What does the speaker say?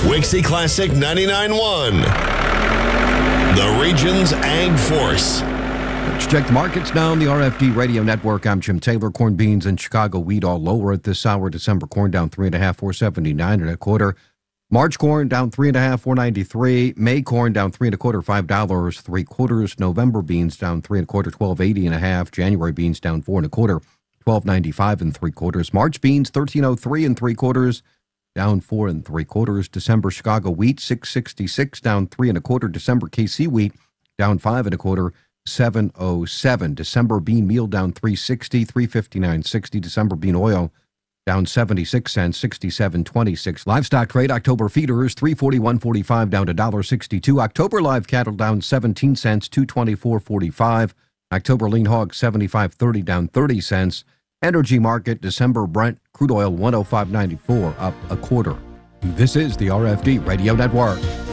Wixie Classic 99.1. The region's Ag Force. Let's check the markets now on the RFD Radio Network. I'm Jim Taylor. Corn, beans, and Chicago wheat all lower at this hour. December corn down 3.5, 479 and a quarter. March corn down 3.5, 493. May corn down 3 1/4, $5.75. November beans down 3 1/4, $12.80 and a half. January beans down 4 1/4, $12.95 and 3/4. March beans 13.03 and 3/4, down 4 3/4. December Chicago wheat 666 down 3 1/4. December KC wheat down 5 1/4, 707. December bean meal down 360, 359.60. December bean oil down 76 cents, 67.26. Livestock trade, October feeders 341.45 down to $1.62. October live cattle down 17 cents, 224.45. October lean hog 75.30 down 30 cents. Energy market, December Brent crude oil 105.94 up a quarter. This is the RFD Radio Network.